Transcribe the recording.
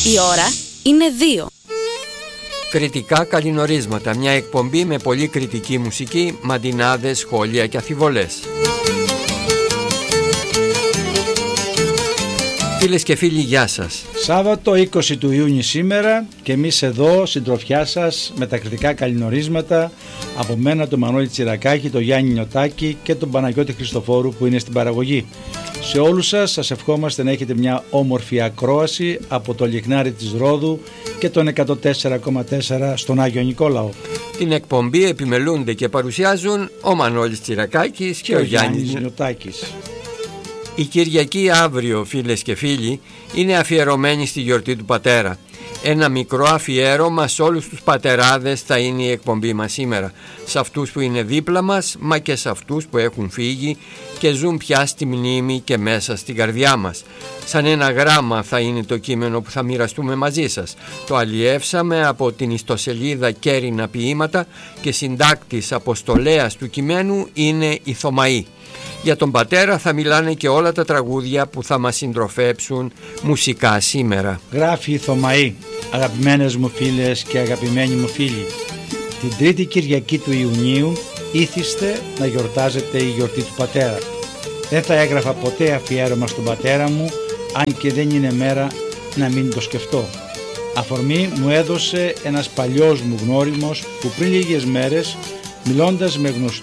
Η ώρα είναι 2. Κριτικά καλλινορίσματα, μια εκπομπή με πολύ κριτική μουσική, μαντινάδες, σχόλια και αφιβολές. Φίλες και φίλοι, γεια σας. Σάββατο 20 του Ιούνιου σήμερα και εμείς εδώ συντροφιά σας με τα κριτικά καλλινορίσματα, από μένα τον Μανώλη Τσιρακάκη, τον Γιάννη Νιωτάκη και τον Παναγιώτη Χριστοφόρου που είναι στην παραγωγή. Σε όλους σας ευχόμαστε να έχετε μια όμορφη ακρόαση από το λιχνάρι της Ρόδου και τον 104,4 στον Άγιο Νικόλαο. Την εκπομπή επιμελούνται και παρουσιάζουν ο Μανώλης Τσιρακάκης και ο Γιάννης Νιωτάκης. Η Κυριακή αύριο, φίλες και φίλοι, είναι αφιερωμένη στη γιορτή του πατέρα. Ένα μικρό αφιέρωμα σε όλους τους πατεράδες θα είναι η εκπομπή μας σήμερα. Σε αυτούς που είναι δίπλα μας, μα και σε αυτούς που έχουν φύγει και ζουν πια στη μνήμη και μέσα στην καρδιά μας. Σαν ένα γράμμα θα είναι το κείμενο που θα μοιραστούμε μαζί σας. Το αλλιεύσαμε από την ιστοσελίδα Κέρινα Ποίηματα και συντάκτης αποστολέας του κειμένου είναι η Θωμαή. Για τον πατέρα θα μιλάνε και όλα τα τραγούδια που θα μας συντροφέψουν μουσικά σήμερα. Γράφει η Θωμαή: αγαπημένες μου φίλες και αγαπημένοι μου φίλοι, την τρίτη Κυριακή του Ιουνίου ήθιστε να γιορτάζετε η γιορτή του πατέρα. Δεν θα έγραφα ποτέ αφιέρωμα στον πατέρα μου, αν και δεν είναι μέρα να μην το σκεφτώ. Αφορμή μου έδωσε ένας παλιός μου γνώριμος που πριν λίγες μέρες, μιλώντας με